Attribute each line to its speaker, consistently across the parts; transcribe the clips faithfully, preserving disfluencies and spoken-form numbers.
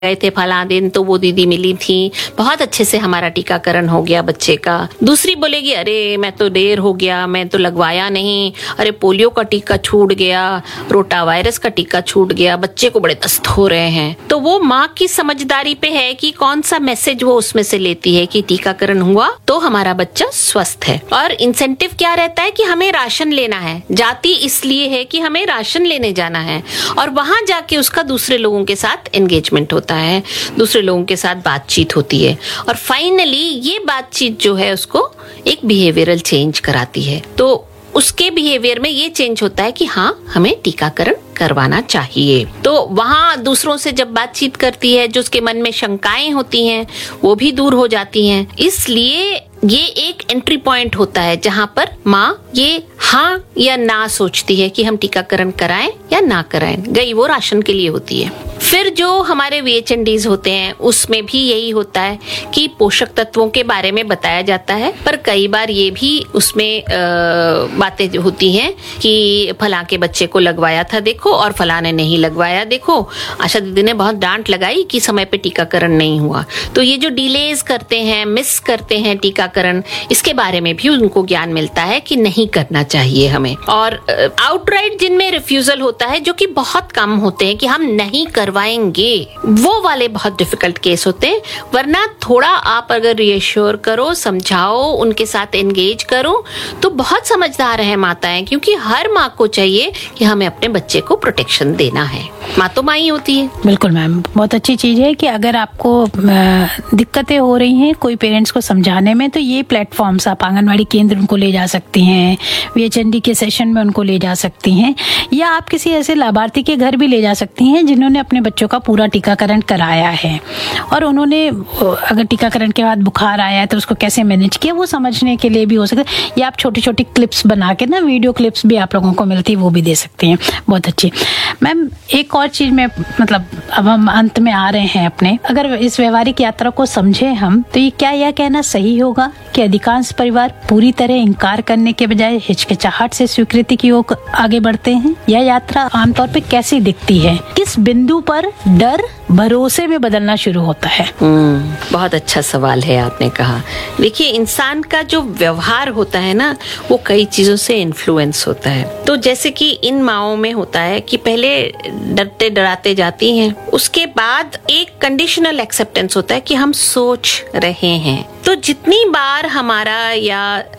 Speaker 1: गए थे फला दिन, तो वो दीदी मिली थी, बहुत अच्छे से हमारा टीकाकरण हो गया बच्चे का। दूसरी बोलेगी अरे मैं तो देर हो गया, मैं तो लगवाया नहीं, अरे पोलियो का टीका छूट गया, रोटा वायरस का टीका छूट गया, बच्चे को बड़े दस्त हो रहे हैं। तो वो माँ की समझदारी पे है कि कौन सा मैसेज वो उसमें से लेती है कि टीकाकरण हुआ तो हमारा बच्चा स्वस्थ है। और इंसेंटिव क्या रहता है कि हमें राशन लेना है, जाती इसलिए है कि हमें राशन लेने जाना है, और वहां जाके उसका दूसरे लोगों के साथ एंगेजमेंट होता है, दूसरे लोगों के साथ बातचीत होती है, और फाइनली ये बातचीत जो है उसको एक बिहेवियरल चेंज कराती है। तो उसके बिहेवियर में ये चेंज होता है कि हाँ हमें टीकाकरण करवाना चाहिए। तो वहाँ दूसरों से जब बातचीत करती है, जो उसके मन में शंकाएं होती हैं वो भी दूर हो जाती हैं। इसलिए ये एक एंट्री पॉइंट होता है जहाँ पर माँ ये हाँ या ना सोचती है कि हम टीकाकरण कराएं या ना कराएं। गई वो राशन के लिए होती है। फिर जो हमारे वी एच एन डीज़ होते हैं उसमें भी यही होता है कि पोषक तत्वों के बारे में बताया जाता है, पर कई बार ये भी उसमें बातें होती हैं कि फला के बच्चे को लगवाया था देखो और फला ने नहीं लगवाया देखो। आशा दीदी ने बहुत डांट लगाई कि समय पे टीकाकरण नहीं हुआ। तो ये जो डिलेज करते हैं, मिस करते हैं टीकाकरण, इसके बारे में भी उनको ज्ञान मिलता है कि नहीं करना चाहिए हमें। और आउटराइट जिनमें रिफ्यूजल होता है, जो कि बहुत कम होते हैं कि हम नहीं करवाएंगे, वो वाले बहुत डिफिकल्ट केस होते हैं। वरना थोड़ा आप अगर रिएश्योर करो, समझाओ, उनके साथ एंगेज करो तो बहुत समझदार है माताएं, क्योंकि हर माँ को चाहिए कि हमें अपने बच्चे को प्रोटेक्शन देना है। माँ तो माँ ही होती है।
Speaker 2: बिल्कुल मैम, बहुत अच्छी चीज है कि अगर आपको दिक्कतें हो रही हैं कोई पेरेंट्स को समझाने में, तो ये प्लेटफॉर्म्स आप आंगनवाड़ी केंद्र उनको ले जा सकती हैं, वी एच एन डी के सेशन में उनको ले जा सकती हैं, या आप किसी ऐसे लाभार्थी के घर भी ले जा सकती हैं जिन्होंने अपने बच्चों का पूरा टीकाकरण कराया है, और उन्होंने अगर टीकाकरण के बाद बुखार आया है तो उसको कैसे मैनेज किया वो समझने के लिए भी हो सकता है। या आप छोटी छोटी क्लिप्स बना के ना, वीडियो क्लिप्स भी आप लोगों को मिलती है, वो भी दे सकती हैं। बहुत अच्छी मैम। एक और चीज में, मतलब अब हम अंत में आ रहे हैं अपने, अगर इस व्यवहारिक यात्रा को समझे हम, तो ये क्या यह कहना सही होगा कि अधिकांश परिवार पूरी तरह इंकार करने के बजाय हिचकिचाहट से स्वीकृति की ओर आगे बढ़ते हैं? यह यात्रा आमतौर पे कैसी दिखती है? किस बिंदु पर डर भरोसे में बदलना शुरू होता है?
Speaker 1: हम्म, बहुत अच्छा सवाल है आपने कहा। देखिए, इंसान का जो व्यवहार होता है ना, वो कई चीजों से इन्फ्लुएंस होता है। तो जैसे कि इन माओं में होता है कि पहले डरते डराते जाती हैं, उसके बाद एक कंडीशनल एक्सेप्टेंस होता है कि हम सोच रहे हैं। तो जितनी बार हमारा या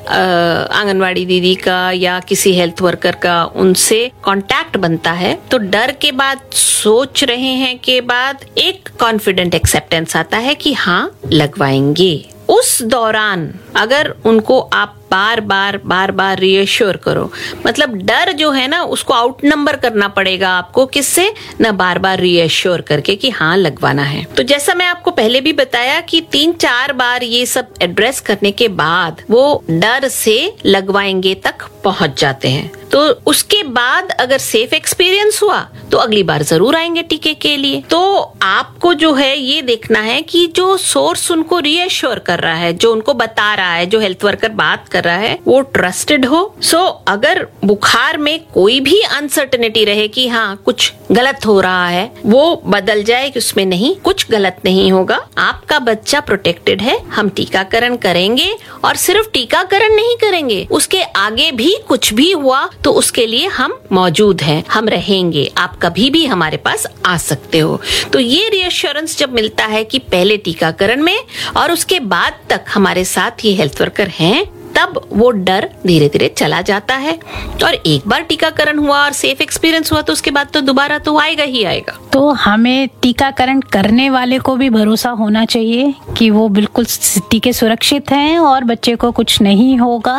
Speaker 1: आंगनवाड़ी दीदी का या किसी हेल्थ वर्कर का उनसे कांटेक्ट बनता है, तो डर के बाद, सोच रहे हैं के बाद एक कॉन्फिडेंट एक्सेप्टेंस आता है कि हाँ लगवाएंगे। उस दौरान अगर उनको आप बार बार बार बार रीअश्योर करो, मतलब डर जो है ना उसको आउट नंबर करना पड़ेगा आपको, किससे ना, बार बार रीअश्योर करके कि हाँ लगवाना है। तो जैसा मैं आपको पहले भी बताया कि तीन चार बार ये सब एड्रेस करने के बाद वो डर से लगवाएंगे तक पहुंच जाते हैं। तो उसके बाद अगर सेफ एक्सपीरियंस हुआ तो अगली बार जरूर आएंगे टीके के लिए। तो आपको जो है ये देखना है कि जो सोर्स उनको रीअश्योर कर रहा है, जो उनको बता रहा है, जो हेल्थ वर्कर बात कर रहा है, वो ट्रस्टेड हो। सो अगर बुखार में कोई भी अनसर्टेनिटी रहे कि हाँ कुछ गलत हो रहा है, वो बदल जाए कि उसमें नहीं, कुछ गलत नहीं होगा, आपका बच्चा प्रोटेक्टेड है, हम टीकाकरण करेंगे, और सिर्फ टीकाकरण नहीं करेंगे, उसके आगे भी कुछ भी हुआ तो उसके लिए हम मौजूद हैं, हम रहेंगे, आप कभी भी हमारे पास आ सकते हो। तो ये रिएश्योरेंस जब मिलता है कि पहले टीकाकरण में और उसके बाद तक हमारे साथ ये हेल्थ वर्कर हैं, तब वो डर धीरे धीरे चला जाता है। और एक बार टीकाकरण हुआ और सेफ एक्सपीरियंस हुआ तो उसके बाद तो दोबारा तो आएगा ही आएगा।
Speaker 2: तो हमें टीकाकरण करने वाले को भी भरोसा होना चाहिए कि वो बिल्कुल टीके सुरक्षित हैं और बच्चे को कुछ नहीं होगा,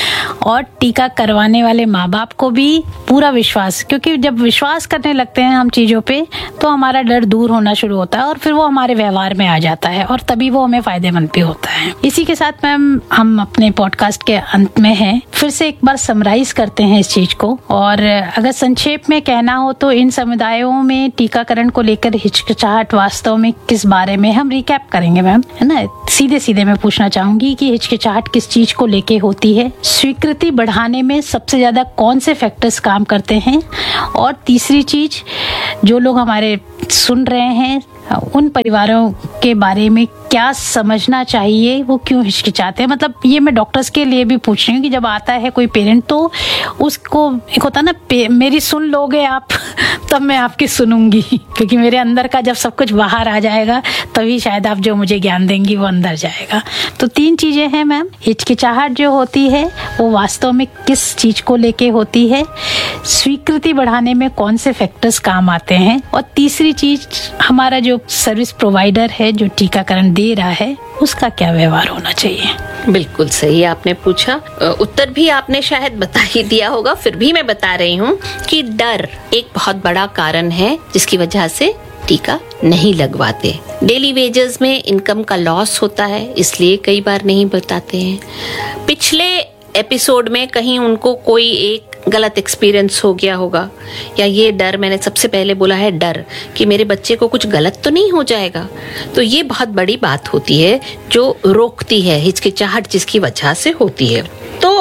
Speaker 2: और टीका करवाने वाले माँ बाप को भी पूरा विश्वास, क्योंकि जब विश्वास करने लगते हैं हम चीजों पे तो हमारा डर दूर होना शुरू होता है और फिर वो हमारे व्यवहार में आ जाता है, और तभी वो हमें फायदेमंद भी होता है। इसी के साथ मैम हम अपने पॉडकास्ट के अंत में हैं, फिर से एक बार समराइज करते हैं इस चीज को, और अगर संक्षेप में कहना हो तो इन समुदायों में टीकाकरण को लेकर हिचकिचाहट वास्तव में किस बारे में, हम रिकैप करेंगे मैम, है ना। सीधे सीधे मैं पूछना चाहूंगी कि हिचकिचाहट किस चीज को लेके होती है, स्वीकृति बढ़ाने में सबसे ज्यादा कौन से फैक्टर्स काम करते हैं, और तीसरी चीज, जो लोग हमारे सुन रहे हैं उन परिवारों के बारे में क्या समझना चाहिए, वो क्यों हिचकिचाते हैं। मतलब ये मैं डॉक्टर्स के लिए भी पूछ रही हूँ कि जब आता है कोई पेरेंट तो उसको एक होता ना, मेरी सुन लोगे आप तब मैं आपकी सुनूंगी, क्योंकि मेरे अंदर का जब सब कुछ बाहर आ जाएगा तभी शायद आप जो मुझे ज्ञान देंगी वो अंदर जाएगा। तो तीन चीजें हैं मैम। हिचकिचाहट जो होती है वो वास्तव में किस चीज को लेके होती है, स्वीकृति बढ़ाने में कौन से फैक्टर्स काम आते हैं, और तीसरी चीज हमारा जो सर्विस प्रोवाइडर है जो टीकाकरण दे रहा है उसका क्या व्यवहार होना चाहिए।
Speaker 1: बिल्कुल सही आपने पूछा, उत्तर भी आपने शायद बता ही दिया होगा, फिर भी मैं बता रही हूँ कि डर एक बहुत बड़ा कारण है जिसकी वजह से टीका नहीं लगवाते। डेली वेजेस में इनकम का लॉस होता है, इसलिए कई बार नहीं बताते हैं। पिछले एपिसोड में कहीं उनको कोई एक गलत एक्सपीरियंस हो गया होगा, या ये डर, मैंने सबसे पहले बोला है डर, कि मेरे बच्चे को कुछ गलत तो नहीं हो जाएगा। तो ये बहुत बड़ी बात होती है जो रोकती है हिचकिचाहट, जिसकी वजह से होती है। तो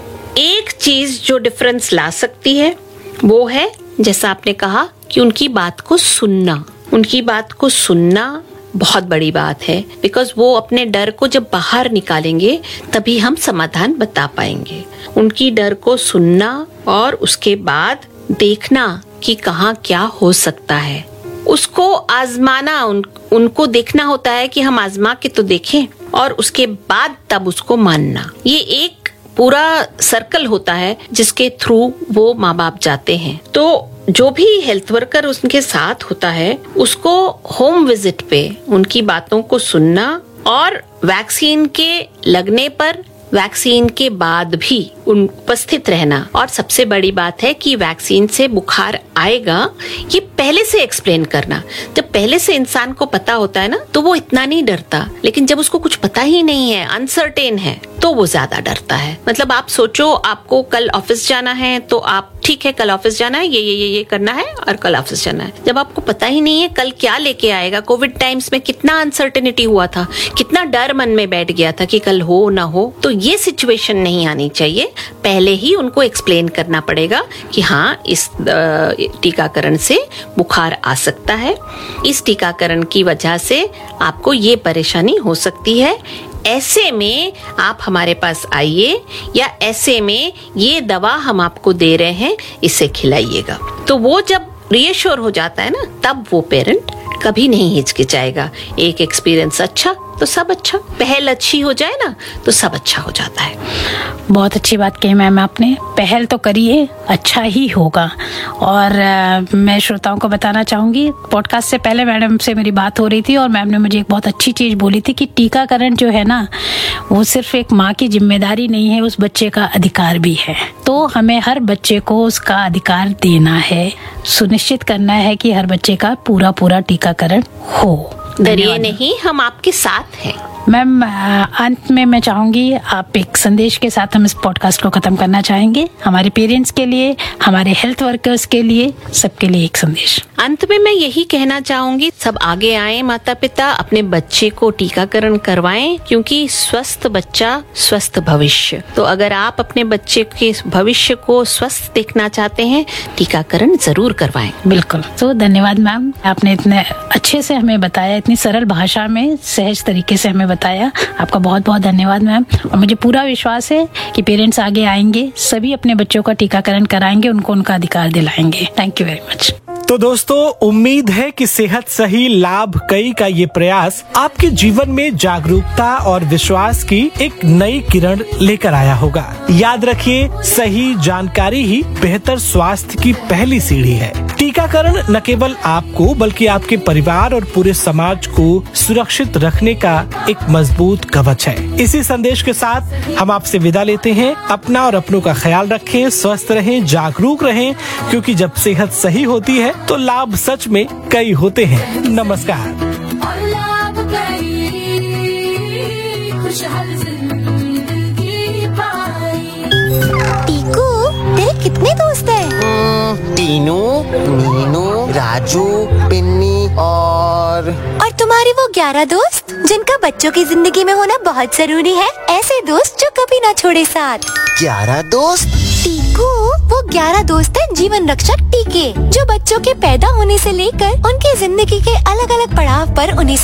Speaker 1: एक चीज जो डिफरेंस ला सकती है वो है, जैसा आपने कहा, कि उनकी बात को सुनना। उनकी बात को सुनना बहुत बड़ी बात है, बिकॉज वो अपने डर को जब बाहर निकालेंगे तभी हम समाधान बता पाएंगे। उनकी डर को सुनना और उसके बाद देखना कि कहाँ क्या हो सकता है, उसको आजमाना। उन, उनको देखना होता है कि हम आजमा के तो देखें, और उसके बाद तब उसको मानना। ये एक पूरा सर्कल होता है जिसके थ्रू वो माँ बाप जाते हैं। तो जो भी हेल्थ वर्कर उनके साथ होता है उसको होम विजिट पे उनकी बातों को सुनना, और वैक्सीन के लगने पर, वैक्सीन के बाद भी उन उपस्थित रहना। और सबसे बड़ी बात है कि वैक्सीन से बुखार आएगा ये पहले से एक्सप्लेन करना। जब पहले से इंसान को पता होता है ना तो वो इतना नहीं डरता, लेकिन जब उसको कुछ पता ही नहीं है, अनसर्टेन है, तो वो ज्यादा डरता है। मतलब आप सोचो, आपको कल ऑफिस जाना है तो आप ठीक है कल ऑफिस जाना है, ये ये ये ये करना है और कल ऑफिस जाना है। जब आपको पता ही नहीं है कल क्या लेके आएगा, कोविड टाइम्स में कितना अनसर्टेनिटी हुआ था, कितना डर मन में बैठ गया था कि कल हो ना हो, तो ये सिचुएशन नहीं आनी चाहिए। पहले ही उनको एक्सप्लेन करना पड़ेगा कि हाँ इस टीकाकरण से बुखार आ सकता है, इस टीकाकरण की वजह से आपको ये परेशानी हो सकती है, ऐसे में आप हमारे पास आइए, या ऐसे में ये दवा हम आपको दे रहे हैं, इसे खिलाइएगा। तो वो जब रीअश्योर हो जाता है ना, तब वो पेरेंट कभी नहीं हिचकिचाएगा। एक एक्सपीरियंस अच्छा तो सब अच्छा, पहल अच्छी हो जाए ना तो सब अच्छा हो जाता है।
Speaker 2: बहुत अच्छी बात कही मैम आपने, पहल तो करिए, अच्छा ही होगा। और आ, मैं श्रोताओं को बताना चाहूंगी, पॉडकास्ट से पहले मैडम से मेरी बात हो रही थी और मैम ने मुझे एक बहुत अच्छी चीज बोली थी कि टीकाकरण जो है ना वो सिर्फ एक माँ की जिम्मेदारी नहीं है, उस बच्चे का अधिकार भी है। तो हमें हर बच्चे को उसका अधिकार देना है, सुनिश्चित करना है कि हर बच्चे का पूरा पूरा टीकाकरण हो।
Speaker 1: डरिए नहीं, हम आपके साथ हैं।
Speaker 2: मैम अंत में मैं चाहूंगी आप एक संदेश के साथ हम इस पॉडकास्ट को खत्म करना चाहेंगे, हमारे पेरेंट्स के लिए, हमारे हेल्थ वर्कर्स के लिए, सबके लिए एक संदेश।
Speaker 1: अंत में मैं यही कहना चाहूंगी, सब आगे आए, माता पिता अपने बच्चे को टीकाकरण करवाएं, क्योंकि स्वस्थ बच्चा स्वस्थ भविष्य। तो अगर आप अपने बच्चे के भविष्य को स्वस्थ देखना चाहते हैं, टीकाकरण जरूर करवाएं।
Speaker 2: बिल्कुल। तो धन्यवाद मैम, आपने इतने अच्छे से हमें बताया, इतनी सरल भाषा में सहज तरीके से हमें बताया। आपका बहुत बहुत धन्यवाद मैम। और मुझे पूरा विश्वास है कि पेरेंट्स आगे आएंगे, सभी अपने बच्चों का टीकाकरण कराएंगे, उनको उनका अधिकार दिलाएंगे। Thank you very much.
Speaker 3: तो दोस्तों, उम्मीद है कि सेहत सही लाभ कई का ये प्रयास आपके जीवन में जागरूकता और विश्वास की एक नई किरण लेकर आया होगा। याद रखिए, सही जानकारी ही बेहतर स्वास्थ्य की पहली सीढ़ी है। टीकाकरण न केवल आपको बल्कि आपके परिवार और पूरे समाज को सुरक्षित रखने का एक मजबूत कवच है। इसी संदेश के साथ हम आपसे विदा लेते हैं। अपना और अपनों का ख्याल रखें, स्वस्थ रहें, जागरूक रहें, क्योंकि जब सेहत सही होती है तो लाभ सच में कई होते हैं। नमस्कार।
Speaker 4: टीकू, तेरे कितने दोस्त हैं?
Speaker 5: टीनू, मीनू, राजू, पिन्नी और
Speaker 4: और तुम्हारे वो ग्यारह दोस्त जिनका बच्चों की जिंदगी में होना बहुत जरूरी है, ऐसे दोस्त जो कभी ना छोड़े साथ।
Speaker 5: ग्यारह दोस्त।
Speaker 4: टीकू देखो, वो ग्यारह दोस्त हैं जीवन रक्षक टीके, जो बच्चों के पैदा होने से लेकर उनकी जिंदगी के अलग अलग पड़ाव पर उन्हें